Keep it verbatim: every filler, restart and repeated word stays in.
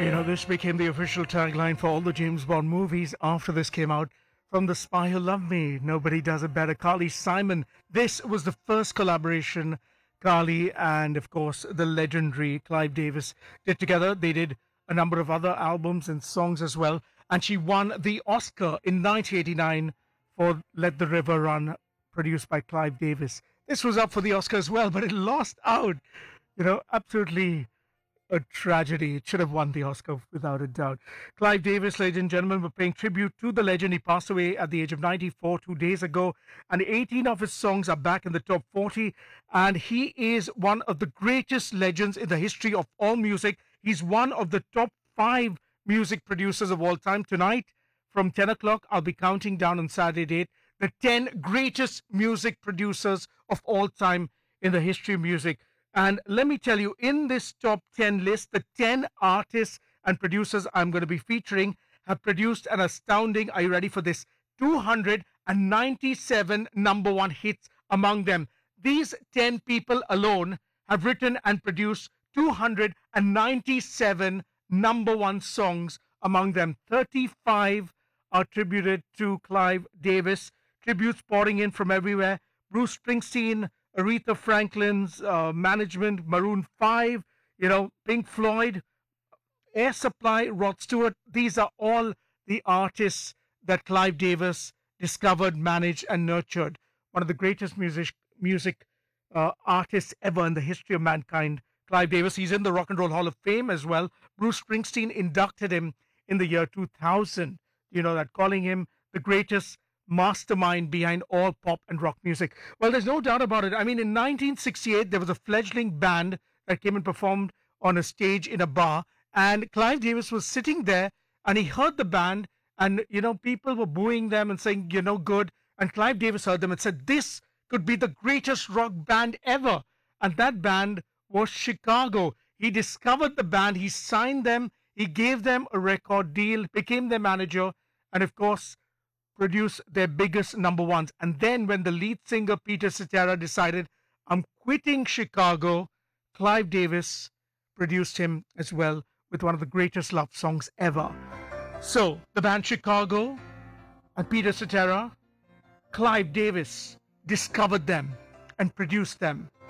You know, this became the official tagline for all the James Bond movies after this came out. From The Spy Who Loved Me, Nobody Does It Better, Carly Simon. This was the first collaboration Carly and, of course, the legendary Clive Davis did together. They did a number of other albums and songs as well. And she won the Oscar in nineteen eighty-nine for Let the River Run, produced by Clive Davis. This was up for the Oscar as well, but it lost out. You know, absolutely a tragedy. It should have won the Oscar without a doubt. Clive Davis, ladies and gentlemen, we're paying tribute to the legend. He passed away at the age of ninety-four two days ago, and eighteen of his songs are back in the top forty. And he is one of the greatest legends in the history of all music. He's one of the top five music producers of all time. Tonight, from ten o'clock, I'll be counting down on Saturday date the ten greatest music producers of all time in the history of music. And let me tell you, in this top ten list, the ten artists and producers I'm going to be featuring have produced an astounding, are you ready for this, two hundred ninety-seven number one hits among them. These ten people alone have written and produced two hundred ninety-seven number one songs among them. thirty-five are attributed to Clive Davis, tributes pouring in from everywhere. Bruce Springsteen, Aretha Franklin's uh, management, Maroon five, you know, Pink Floyd, Air Supply, Rod Stewart. These are all the artists that Clive Davis discovered, managed, and nurtured. One of the greatest music music uh, artists ever in the history of mankind, Clive Davis. He's in the Rock and Roll Hall of Fame as well. Bruce Springsteen inducted him in the year two thousand. You know that, calling him the greatest mastermind behind all pop and rock music. Well, there's no doubt about it. I mean, in nineteen sixty-eight, there was a fledgling band that came and performed on a stage in a bar, and Clive Davis was sitting there, and he heard the band, and, you know, people were booing them and saying, you're no good, and Clive Davis heard them and said, this could be the greatest rock band ever, and that band was Chicago. He discovered the band, he signed them, he gave them a record deal, became their manager, and of course, produce their biggest number ones. And then when the lead singer Peter Cetera decided, I'm quitting Chicago, Clive Davis produced him as well with one of the greatest love songs ever. So the band Chicago and Peter Cetera, Clive Davis discovered them and produced them.